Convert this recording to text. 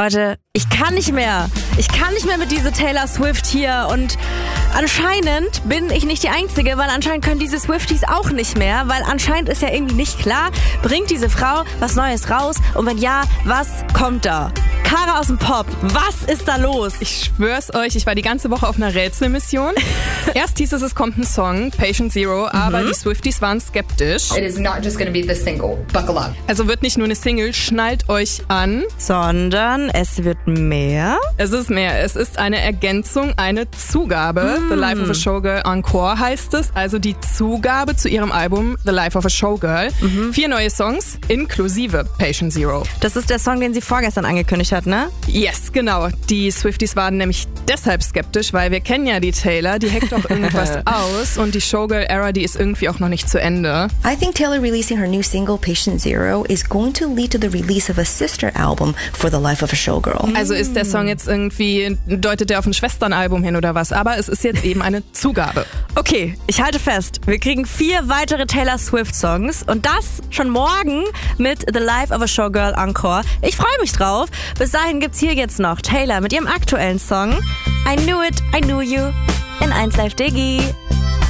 Leute, ich kann nicht mehr. Ich kann nicht mehr mit dieser Taylor Swift hier. Und anscheinend bin ich nicht die Einzige, weil anscheinend können diese Swifties auch nicht mehr. Weil anscheinend ist ja irgendwie nicht klar, bringt diese Frau was Neues raus? Und wenn ja, was kommt da? Kara aus dem Pop, was ist da los? Ich schwör's euch, ich war die ganze Woche auf einer Rätselmission. Erst hieß es kommt ein Song, Patient Zero, aber die Swifties waren skeptisch. It is not just gonna be the single. Buckle up. Also wird nicht nur eine Single, schnallt euch an. Sondern es wird mehr. Es ist mehr. Es ist eine Ergänzung, eine Zugabe. The Life of a Showgirl Encore heißt es. Also die Zugabe zu ihrem Album The Life of a Showgirl. 4 neue Songs, inklusive Patient Zero. Das ist der Song, den sie vorgestern angekündigt hat, ne? Yes, genau. Die Swifties waren nämlich deshalb skeptisch, weil wir kennen ja die Taylor, die hackt doch irgendwas aus und die Showgirl-Era, die ist irgendwie auch noch nicht zu Ende. I think Taylor releasing her new single, Patient Zero, is going to lead to the release of a sister album for The Life of a Showgirl. Also ist der Song jetzt irgendwie, deutet der auf ein Schwesternalbum hin oder was? Aber es ist jetzt eben eine Zugabe. Okay, ich halte fest, wir kriegen 4 weitere Taylor Swift-Songs und das schon morgen mit The Life of a Showgirl Encore. Ich freue mich drauf. Bis dahin gibt's hier jetzt noch Taylor mit ihrem aktuellen Song I Knew It, I Knew You in 1Live Diggy.